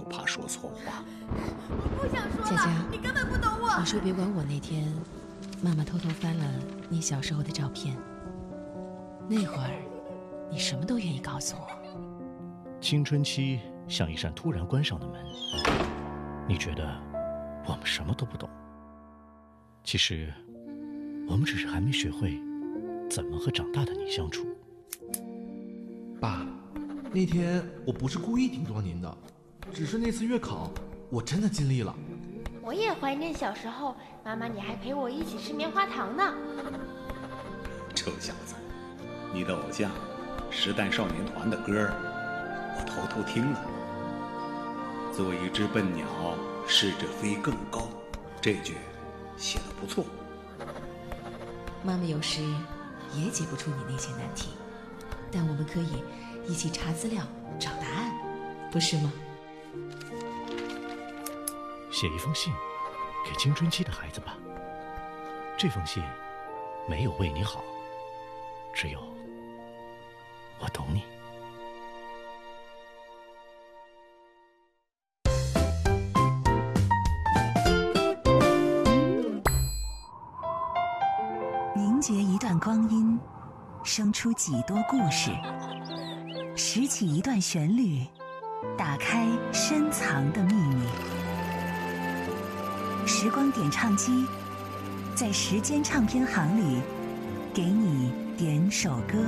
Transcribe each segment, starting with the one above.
怕说错话。 我不想说了， 佳佳， 你根本不懂我。 你说别管我那天，妈妈偷偷翻了你小时候的照片，那会儿你什么都愿意告诉我。 青春期像一扇突然关上的门，你觉得我们什么都不懂，其实我们只是还没学会怎么和长大的你相处。 爸，那天我不是故意顶撞您的，只是那次月考我真的尽力了。 我也怀念小时候，妈妈你还陪我一起吃棉花糖呢。 臭小子，你的偶像时代少年团的歌我偷偷听了。做一只笨鸟，试着飞更高，这句写得不错。 妈妈有时也解不出你那些难题，但我们可以一起查资料找答案，不是吗？ 写一封信给青春期的孩子吧，这封信没有为你好，只有我懂你。 凝结一段光阴，生出几多故事，拾起一段旋律，打开深藏的秘密。时光点唱机，在时间唱片行里，给你点首歌。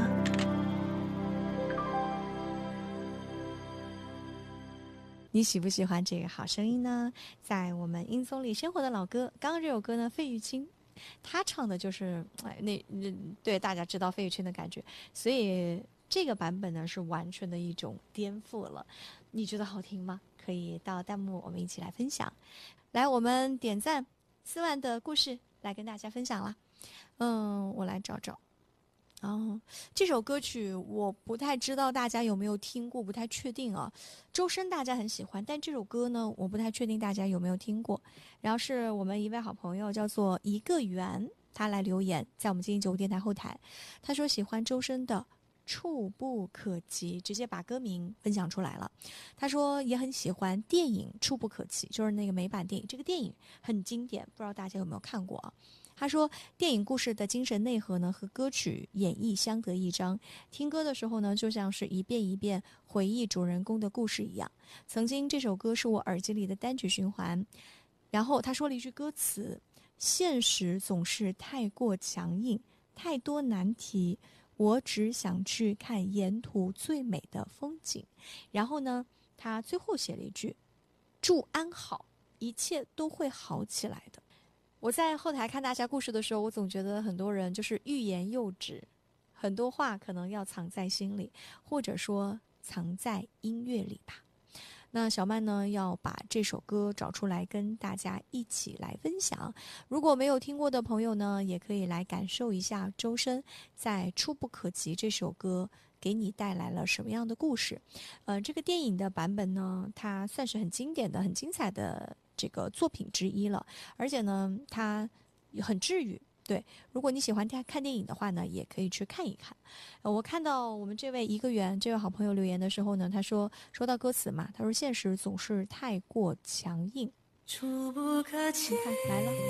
你喜不喜欢这个好声音呢？在我们音松里生活的老歌，刚刚这首歌呢，费玉清他唱的就是对大家知道费玉清的感觉，所以这个版本呢是完全的一种颠覆了。你觉得好听吗？可以到弹幕我们一起来分享。来，我们点赞4万的故事来跟大家分享啦。我来找找。这首歌曲我不太知道大家有没有听过，不太确定啊。周深大家很喜欢，但这首歌呢，我不太确定大家有没有听过。然后是我们一位好朋友叫做一个圆，他来留言在我们经济9电台后台，他说喜欢周深的触不可及，直接把歌名分享出来了。他说也很喜欢电影触不可及，就是那个美版电影，这个电影很经典，不知道大家有没有看过啊。他说电影故事的精神内核呢和歌曲演绎相得益彰，听歌的时候呢就像是一遍一遍回忆主人公的故事一样。曾经这首歌是我耳机里的单曲循环。然后他说了一句歌词，现实总是太过强硬，太多难题，我只想去看沿途最美的风景。然后呢他最后写了一句，祝安好，一切都会好起来的。我在后台看大家故事的时候，我总觉得很多人就是欲言又止，很多话可能要藏在心里，或者说藏在音乐里吧。那小曼呢要把这首歌找出来跟大家一起来分享。如果没有听过的朋友呢，也可以来感受一下周深在《触不可及》这首歌给你带来了什么样的故事。这个电影的版本呢，它算是很经典的、很精彩的这个作品之一了，而且呢，它很治愈。对，如果你喜欢看电影的话呢，也可以去看一看。我看到我们这位一个圆这位好朋友留言的时候呢，他说到歌词嘛，他说现实总是太过强硬， 触不可及， 你看来了。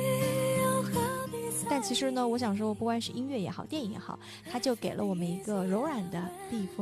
但其实呢，我想说，不管是音乐也好，电影也好，它就给了我们一个柔软的避风